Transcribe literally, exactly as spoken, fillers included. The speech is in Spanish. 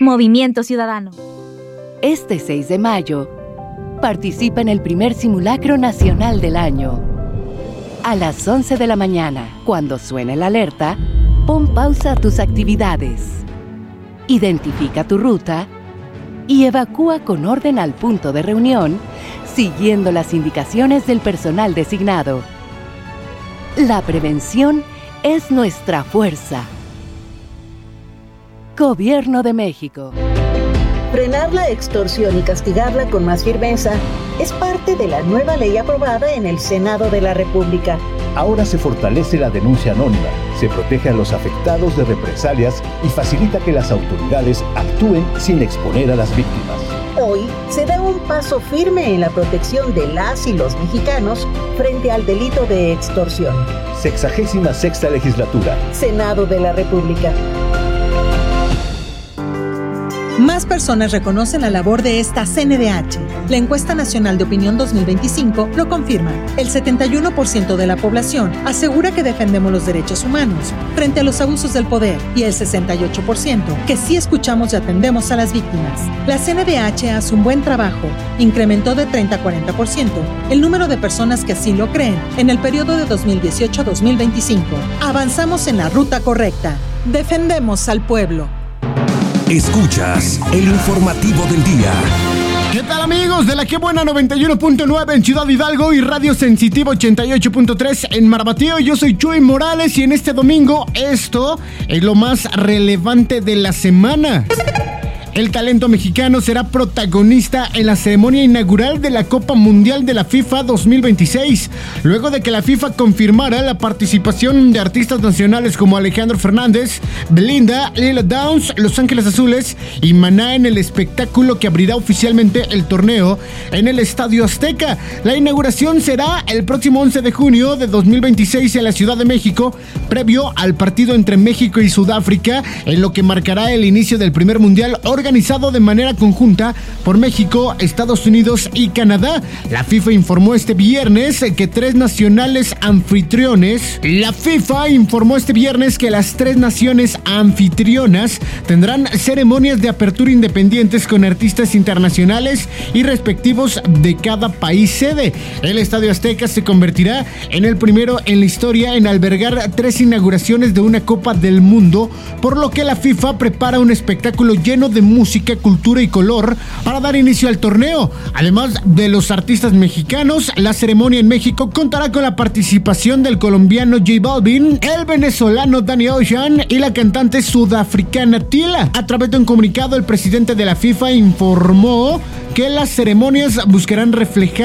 Movimiento Ciudadano. Este seis de mayo, participa en el primer simulacro nacional del año. A las once de la mañana, cuando suene la alerta, pon pausa a tus actividades. Identifica tu ruta y evacúa con orden al punto de reunión, siguiendo las indicaciones del personal designado. La prevención es nuestra fuerza. Gobierno de México. Frenar la extorsión y castigarla con más firmeza es parte de la nueva ley aprobada en el Senado de la República. Ahora se fortalece la denuncia anónima, se protege a los afectados de represalias y facilita que las autoridades actúen sin exponer a las víctimas. Hoy se da un paso firme en la protección de las y los mexicanos frente al delito de extorsión. Sexagésima sexta legislatura. Senado de la República. Más personas reconocen la labor de esta C N D H. La Encuesta Nacional de Opinión dos mil veinticinco lo confirma. El setenta y uno por ciento de la población asegura que defendemos los derechos humanos frente a los abusos del poder y el sesenta y ocho por ciento que sí escuchamos y atendemos a las víctimas. La C N D H hace un buen trabajo. Incrementó de treinta a cuarenta por ciento el número de personas que así lo creen en el periodo de dos mil dieciocho a dos mil veinticinco. Avanzamos en la ruta correcta. Defendemos al pueblo. Escuchas el informativo del día. ¿Qué tal, amigos de la Qué Buena noventa y uno punto nueve en Ciudad Hidalgo y Radio Sensitivo ochenta y ocho punto tres en Marmatío? Yo soy Chuy Morales y en este domingo esto es lo más relevante de la semana. El talento mexicano será protagonista en la ceremonia inaugural de la Copa Mundial de la FIFA dos mil veintiséis, luego de que la FIFA confirmara la participación de artistas nacionales como Alejandro Fernández, Belinda, Lila Downs, Los Ángeles Azules y Maná en el espectáculo que abrirá oficialmente el torneo en el Estadio Azteca. La inauguración será el próximo once de junio de dos mil veintiséis en la Ciudad de México, previo al partido entre México y Sudáfrica, en lo que marcará el inicio del primer mundial organizado organizado de manera conjunta por México, Estados Unidos y Canadá. La FIFA informó este viernes que tres nacionales anfitriones, la FIFA informó este viernes que las tres naciones anfitrionas tendrán ceremonias de apertura independientes con artistas internacionales y respectivos de cada país sede. El Estadio Azteca se convertirá en el primero en la historia en albergar tres inauguraciones de una Copa del Mundo, por lo que la FIFA prepara un espectáculo lleno de música, cultura y color para dar inicio al torneo. Además de los artistas mexicanos, la ceremonia en México contará con la participación del colombiano J Balvin, el venezolano Danny Ocean y la cantante sudafricana Tila. A través de un comunicado, el presidente de la FIFA informó que las ceremonias buscarán reflejar